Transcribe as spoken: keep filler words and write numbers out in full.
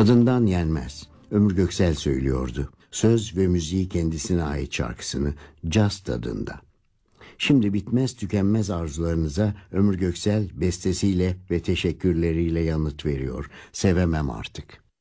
Tadından yenmez. Ömür Göksel söylüyordu. Söz ve müziği kendisine ait şarkısını Caz tadında. Şimdi bitmez tükenmez arzularınıza Ömür Göksel bestesiyle ve teşekkürleriyle yanıt veriyor. Sevemem artık.